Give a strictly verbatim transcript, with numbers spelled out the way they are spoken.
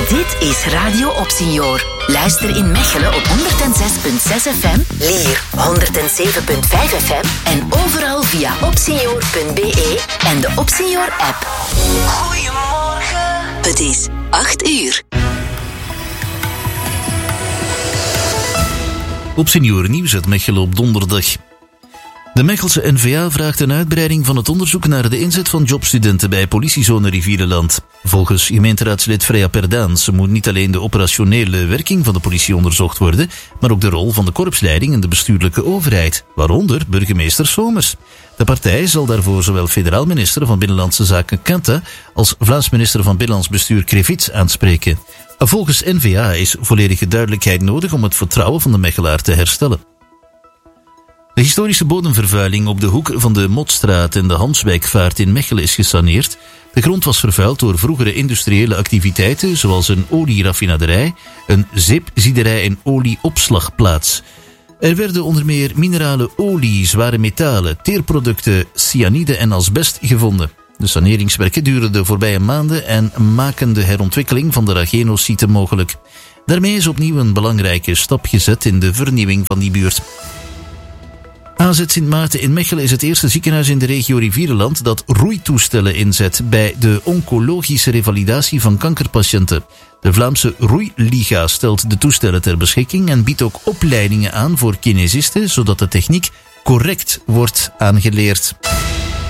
Dit is Radio Opsenior. Luister in Mechelen op honderd zes komma zes F M, Lier honderd zeven komma vijf F M en overal via opsenior punt b e en de Opsenior app. Goedemorgen. Het is acht uur. Opsenior nieuws uit Mechelen op donderdag. De Mechelse N V A vraagt een uitbreiding van het onderzoek naar de inzet van jobstudenten bij politiezone Rivierenland. Volgens gemeenteraadslid Freya Perdaans moet niet alleen de operationele werking van de politie onderzocht worden, maar ook de rol van de korpsleiding en de bestuurlijke overheid, waaronder burgemeester Somers. De partij zal daarvoor zowel federaal minister van Binnenlandse Zaken Kanta als Vlaams minister van Binnenlands Bestuur Krevits aanspreken. Volgens N V A is volledige duidelijkheid nodig om het vertrouwen van de Mechelaar te herstellen. De historische bodemvervuiling op de hoek van de Motstraat en de Hanswijkvaart in Mechelen is gesaneerd. De grond was vervuild door vroegere industriële activiteiten zoals een olieraffinaderij, een zeepziederij en olieopslagplaats. Er werden onder meer minerale olie, zware metalen, teerproducten, cyanide en asbest gevonden. De saneringswerken duren de voorbije maanden en maken de herontwikkeling van de Rageno-site mogelijk. Daarmee is opnieuw een belangrijke stap gezet in de vernieuwing van die buurt. A Z Sint Maarten in Mechelen is het eerste ziekenhuis in de regio Rivierenland dat roeitoestellen inzet bij de oncologische revalidatie van kankerpatiënten. De Vlaamse Roeiliga stelt de toestellen ter beschikking en biedt ook opleidingen aan voor kinesisten, zodat de techniek correct wordt aangeleerd.